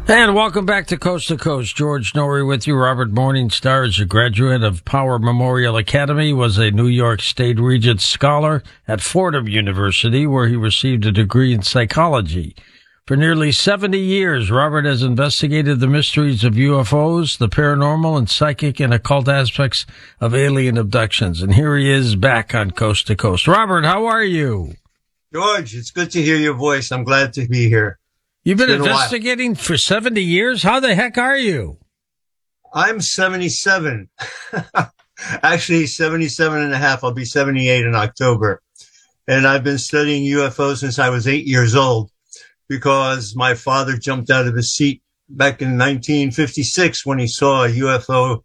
And welcome back to Coast. George Norrie with you. Robert Morningstar is a graduate of Power Memorial Academy, was a New York State Regents Scholar at Fordham University, where he received a degree in psychology. For nearly 70 years, Robert has investigated the mysteries of UFOs, the paranormal and psychic and occult aspects of alien abductions. And here he is back on Coast to Coast. Robert, how are you? George, it's good to hear your voice. I'm glad to be here. You've been investigating for 70 years? How the heck are you? I'm 77. Actually, 77 and a half. I'll be 78 in October. And I've been studying UFOs since I was 8 years old because my father jumped out of his seat back in 1956 when he saw a UFO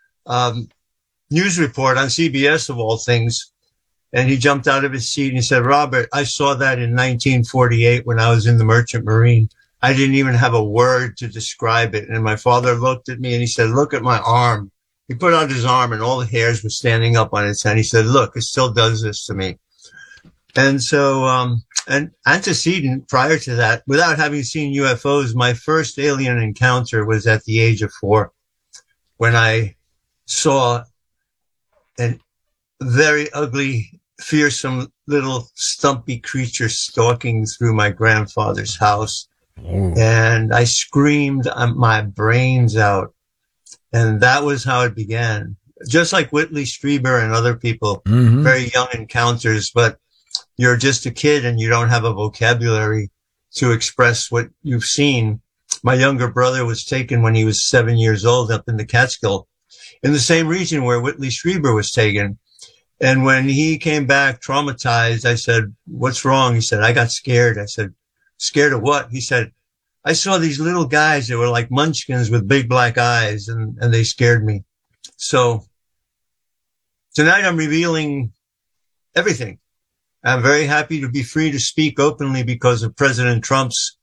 news report on CBS, of all things. And he jumped out of his seat and he said, Robert, I saw that in 1948 when I was in the Merchant Marine. I didn't even have a word to describe it. And my father looked at me and he said, look at my arm. He put out his arm and all the hairs were standing up on its head. He said, look, it still does this to me. And so, an antecedent prior to that, without having seen UFOs, my first alien encounter was at the age of 4 when I saw an very ugly, fearsome little stumpy creature stalking through my grandfather's house. Oh. And I screamed my brains out. And that was how it began. Just like Whitley Strieber and other people, very young encounters, but you're just a kid and you don't have a vocabulary to express what you've seen. My younger brother was taken when he was 7 years old up in the Catskill, in the same region where Whitley Strieber was taken. And when he came back traumatized, I said, what's wrong? He said, I got scared. I said, scared of what? He said, I saw these little guys that were like munchkins with big black eyes and they scared me. So tonight I'm revealing everything. I'm very happy to be free to speak openly because of President Trump's,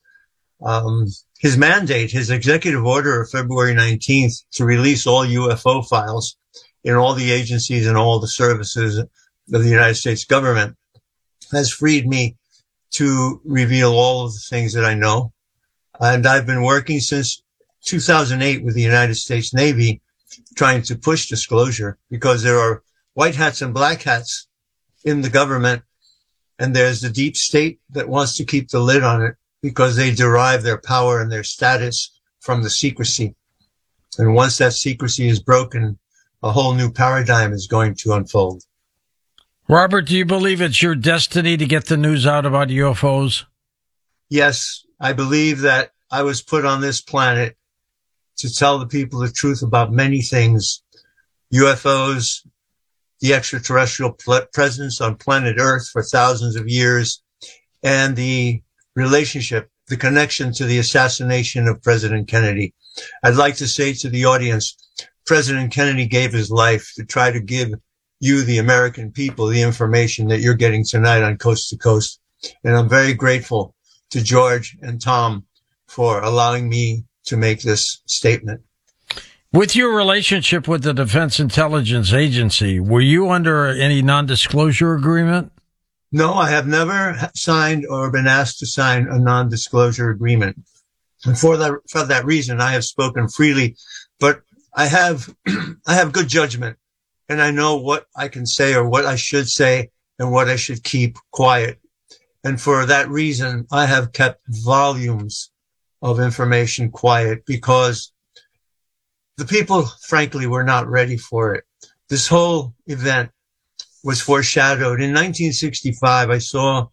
his mandate, his executive order of February 19th to release all UFO files in all the agencies and all the services of the United States government has freed me to reveal all of the things that I know. And I've been working since 2008 with the United States Navy trying to push disclosure because there are white hats and black hats in the government. And there's the deep state that wants to keep the lid on it because they derive their power and their status from the secrecy. And once that secrecy is broken, a whole new paradigm is going to unfold. Robert, do you believe it's your destiny to get the news out about UFOs? Yes, I believe that I was put on this planet to tell the people the truth about many things. UFOs, the extraterrestrial presence on planet Earth for thousands of years, and the relationship, the connection to the assassination of President Kennedy. I'd like to say to the audience, President Kennedy gave his life to try to give you, the American people, the information that you're getting tonight on Coast to Coast. And I'm very grateful to George and Tom for allowing me to make this statement. With your relationship with the Defense Intelligence Agency, were you under any non-disclosure agreement? No, I have never signed or been asked to sign a non-disclosure agreement. And for that reason, I have spoken freely, but I have good judgment. And I know what I can say or what I should say and what I should keep quiet. And for that reason, I have kept volumes of information quiet because the people, frankly, were not ready for it. This whole event was foreshadowed. In 1965, I saw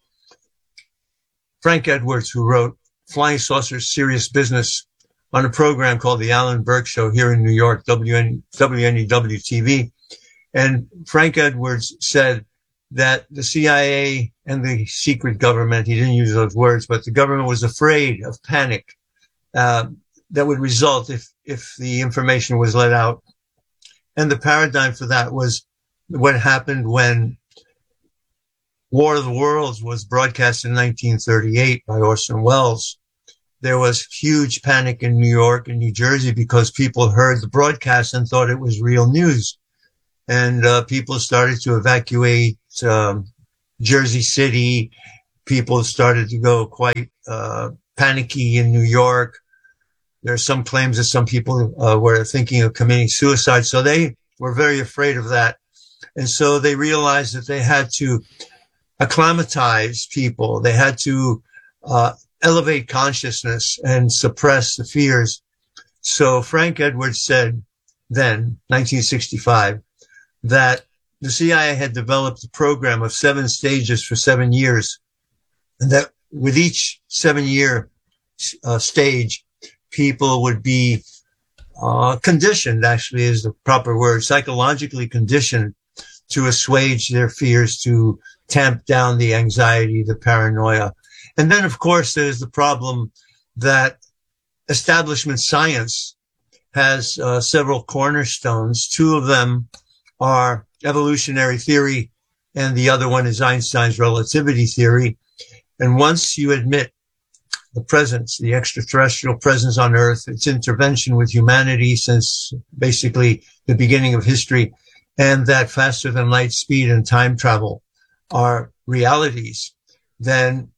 Frank Edwards, who wrote Flying Saucers Serious Business, on a program called The Alan Burke Show here in New York, WNEW-TV. And Frank Edwards said that the CIA and the secret government, he didn't use those words, but the government was afraid of panic that would result if the information was let out. And the paradigm for that was what happened when War of the Worlds was broadcast in 1938 by Orson Welles. There was huge panic in New York and New Jersey because people heard the broadcast and thought it was real news. And people started to evacuate Jersey City. People started to go quite panicky in New York. There are some claims that some people were thinking of committing suicide. So they were very afraid of that. And so they realized that they had to acclimatize people. They had to elevate consciousness and suppress the fears. So Frank Edwards said then, 1965, that the CIA had developed a program of 7 stages for 7 years, and that with each 7-year stage, people would be conditioned, actually is the proper word, psychologically conditioned to assuage their fears, to tamp down the anxiety, the paranoia. And then, of course, there's the problem that establishment science has several cornerstones. 2 of them are evolutionary theory, and the other one is Einstein's relativity theory. And once you admit the presence, the extraterrestrial presence on Earth, its intervention with humanity since basically the beginning of history, and that faster than light speed and time travel are realities, then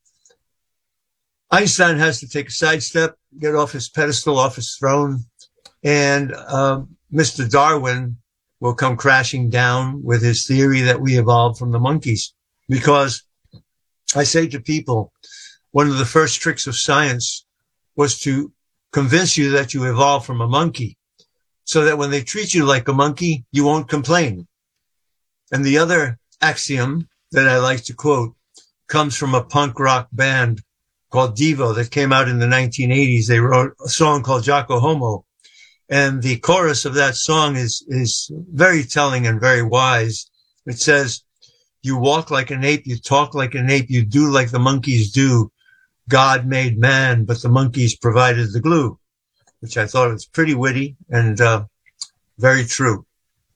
Einstein has to take a sidestep, get off his pedestal, off his throne, and Mr. Darwin will come crashing down with his theory that we evolved from the monkeys. Because I say to people, one of the first tricks of science was to convince you that you evolved from a monkey, so that when they treat you like a monkey, you won't complain. And the other axiom that I like to quote comes from a punk rock band called Devo that came out in the 1980s. They wrote a song called Jocko Homo. And the chorus of that song is very telling and very wise. It says, "You walk like an ape, you talk like an ape, you do like the monkeys do. God made man, but the monkeys provided the glue," which I thought was pretty witty and very true.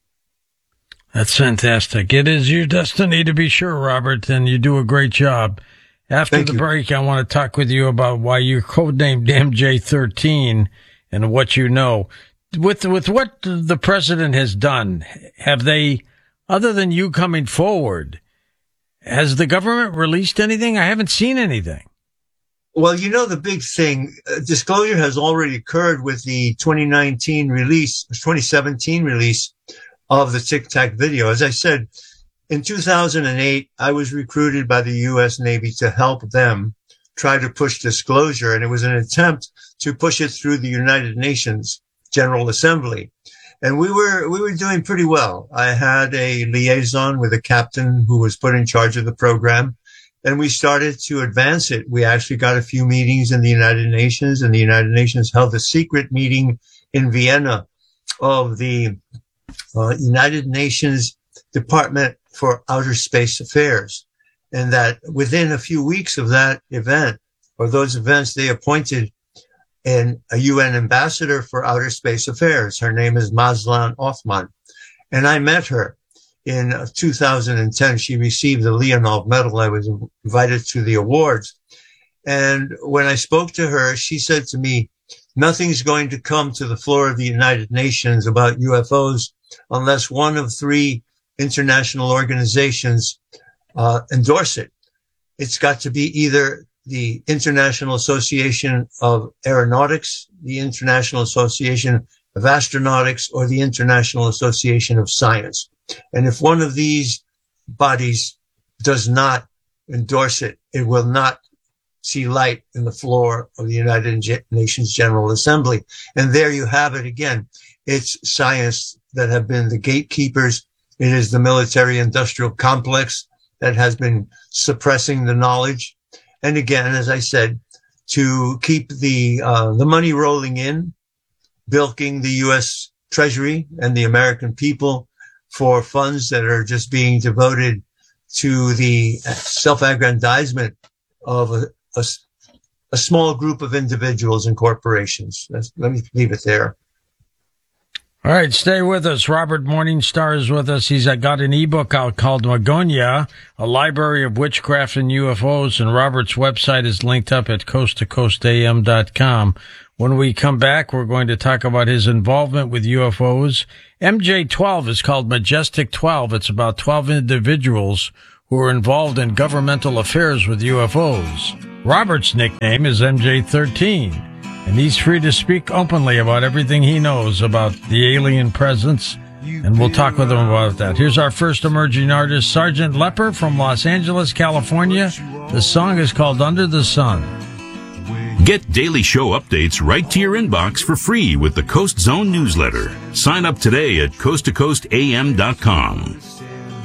That's fantastic. It is your destiny, to be sure, Robert, and you do a great job. After the break, I want to talk with you about why you're codenamed MJ13 and what you know. With what the president has done, have they, other than you coming forward, has the government released anything? I haven't seen anything. Well, you know, the big thing, disclosure has already occurred with the 2017 release of the Tic Tac video. As I said, in 2008, I was recruited by the U.S. Navy to help them try to push disclosure, and it was an attempt to push it through the United Nations General Assembly. And we were doing pretty well. I had a liaison with a captain who was put in charge of the program, and we started to advance it. We actually got a few meetings in the United Nations, and the United Nations held a secret meeting in Vienna of the United Nations Department for Outer Space Affairs. And that within a few weeks of that event, or those events, they appointed a UN ambassador for outer space affairs. Her name is Mazlan Othman. And I met her in 2010. She received the Leonov Medal. I was invited to the awards. And when I spoke to her, she said to me, "Nothing's going to come to the floor of the United Nations about UFOs unless one of 3 international organizations endorse it. It's got to be either the International Association of Aeronautics, the International Association of Astronautics, or the International Association of Science. And if one of these bodies does not endorse it, it will not see light in the floor of the United Nations General Assembly." And there you have it again. It's science that have been the gatekeepers. It is the military-industrial complex that has been suppressing the knowledge. And again, as I said, to keep the money rolling in, bilking the U.S. Treasury and the American people for funds that are just being devoted to the self-aggrandizement of a small group of individuals and corporations. Let me leave it there. All right, stay with us. Robert Morningstar is with us. He's got an ebook out called Magonia, a library of witchcraft and UFOs, and Robert's website is linked up at coasttocoastam.com. When we come back, we're going to talk about his involvement with UFOs. MJ12 is called Majestic 12. It's about 12 individuals who are involved in governmental affairs with UFOs. Robert's nickname is MJ13. And he's free to speak openly about everything he knows about the alien presence. And we'll talk with him about that. Here's our first emerging artist, Sergeant Leper from Los Angeles, California. The song is called Under the Sun. Get daily show updates right to your inbox for free with the Coast Zone newsletter. Sign up today at coasttocoastam.com.